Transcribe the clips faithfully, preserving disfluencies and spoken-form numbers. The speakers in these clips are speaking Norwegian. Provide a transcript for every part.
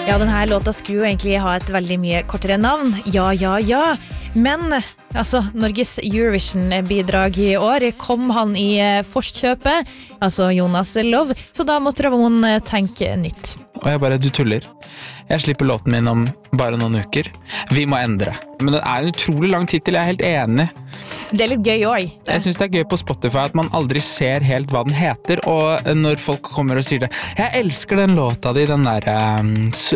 Ja, denne låta skulle jo egentlig ha et veldig mye kortere navn. Ja, ja, ja. Men altså, Norges Eurovision-bidrag i år kom han i forkjøpet, altså Jonas Love, så da måtte Ramon tenke nytt. Og jeg bare, du tuller. Jeg slipper låten min om bare noen uker. Vi må endre. Men det er en utrolig lang titel, jeg er helt enig. Det er litt gøy også. Jeg synes det er gøy på Spotify at man aldri ser helt hva den heter, og når folk kommer og sier det, jeg elsker den låta di, den der um,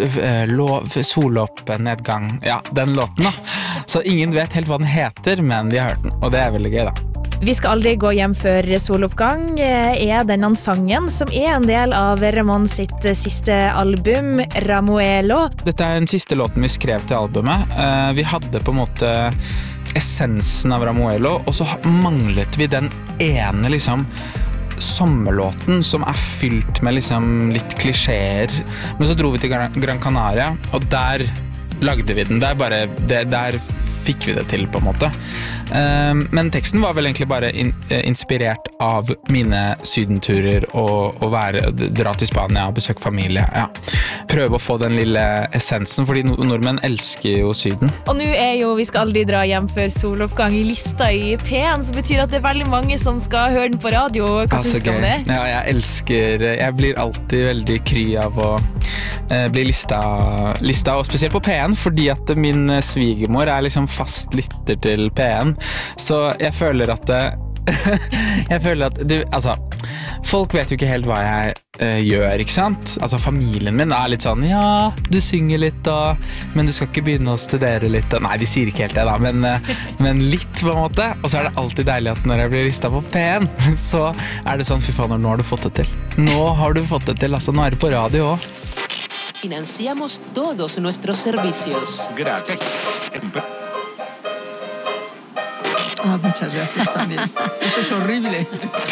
soloppnedgang, ja, den låten da. Så ingen vet helt hva den heter, men de har hørt den, og det er veldig gøy da. Vi skal aldri gå hjem før soloppgang er denne sangen som er en del av Ramon sitt siste album, Ramuelo. Dette er den siste låten vi skrev til albumet. Vi hadde på en måte essensen av Ramuelo, og så manglet vi den ene liksom sommerlåten som er fylt med liksom litt klisjeer. Men så dro vi til Gran Canaria, og der lagde vi den. Der, bare, det, der fikk vi det til på en måte. Men teksten var vel egentlig bare in, inspirert av mine sydenturer og, og være, dra til Spania og besøke familie. Ja. Prøve å få den lille essensen, fordi nordmenn elsker jo syden. Og nå er jo Vi skal aldri dra hjem før soloppgang i lista i P en, som betyr at det er veldig mange som skal høre den på radio. Hva altså, synes du om det? Ja, jeg elsker, jeg blir alltid veldig kry av å eh, bli lista, lista, og spesielt på P en, fordi at min svigermor er liksom fast lytter til P en, så jeg føler at det, jeg føler at du, altså folk vet jo ikke helt hva jeg uh, gjør, ikke sant? Altså familien min er litt sånn, ja, du synger litt og, men du skal ikke begynne å studere litt og, nei, de sier ikke helt det da, men, uh, men litt på en måte, og så er det alltid deilig at når jeg blir listet på P en, så er det sånn, fy faen, nå har du fått det til nå har du fått det til, altså nå er det på radio også. Financiamos todos nuestros servicios. Gracias. Ah, muchas gracias también. Eso es horrible.